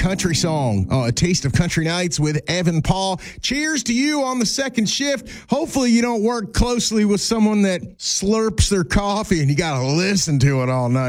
country song, A Taste of Country Nights with Evan Paul. Cheers to you on the second shift. Hopefully you don't work closely with someone that slurps their coffee and you got to listen to it all night.